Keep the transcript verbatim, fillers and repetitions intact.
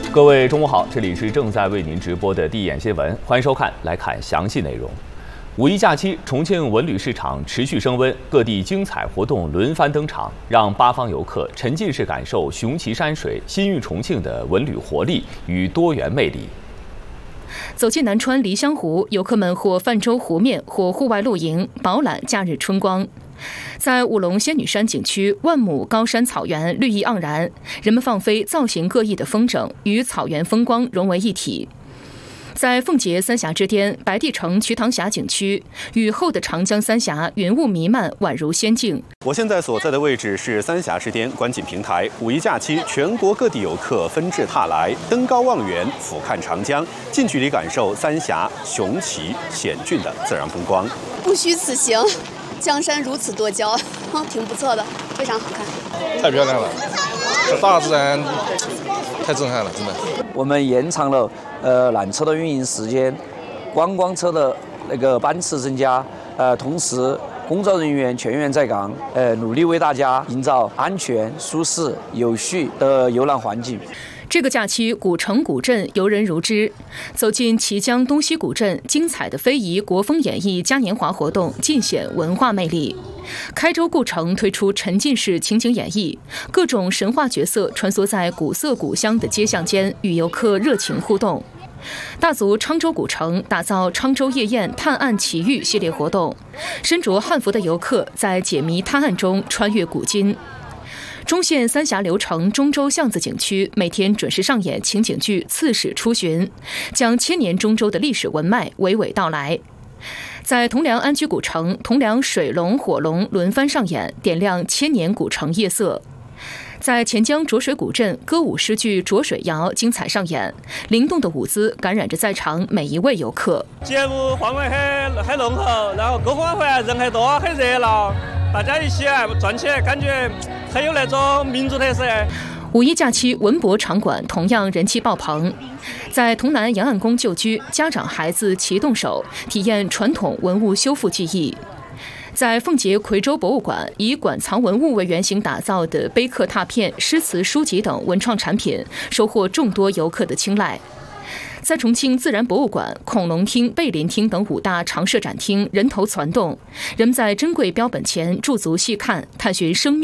各位中午好，这里是正在为您直播的第一眼新闻，欢迎收看，来看详细内容。五一假期，重庆文旅市场持续升温，各地精彩活动轮番登场，让八方游客沉浸式感受雄奇山水、新韵重庆的文旅活力与多元魅力。 走进南川梨香湖，游客们或泛舟湖面，或户外露营，饱览假日春光。在五龙仙女山景区，万亩高山草原绿意盎然，人们放飞造型各异的风筝，与草原风光融为一体。在奉节三峡之巅，白帝城瞿塘峡景区，雨后的长江三峡云雾弥漫，宛如仙境。 我现在所在的位置是三峡之巅观景平台。五一假期，全国各地游客纷至沓来，登高望远，俯瞰长江，近距离感受三峡雄奇险峻的自然风光。 不虚此行，江山如此多娇，挺不错的，非常好看。 太漂亮了，大自然太震撼了，真的。 我们延长了呃缆车的运营时间，观光车的那个班次增加，呃，同时工作人员全员在岗，呃，努力为大家营造安全、舒适、有序的游览环境。 这个假期，古城古镇游人如织。走进綦江东溪古镇，精彩的非遗国风演绎嘉年华活动尽显文化魅力。开州故城推出沉浸式情景演绎，各种神话角色穿梭在古色古香的街巷间，与游客热情互动。大足昌州古城打造昌州夜宴探案奇遇系列活动，身着汉服的游客在解谜探案中穿越古今。中县三峡流城中州巷子景区每天准时上演情景剧《刺史出巡》，将千年中州的历史文脉娓娓道来。在铜梁安居古城，铜梁水龙、火龙轮番上演，点亮千年古城夜色。在钱江浊水古镇，歌舞诗剧《浊水谣》精彩上演，灵动的舞姿感染着在场每一位游客。 节目氛围很很浓厚，然后篝火晚人很多，很热闹，大家一起转起来，感觉很有那种民族特色。 五一假期，文博场馆同样人气爆棚。在潼南杨岸宫旧居，家长孩子齐动手，体验传统文物修复技艺。在奉节夔州博物馆，以馆藏文物为原型打造的碑刻拓片、诗词书籍等文创产品，收获众多游客的青睐。在重庆自然博物馆，恐龙厅、贝林厅等五大常设展厅人头攒动，人们在珍贵标本前驻足细看，探寻生命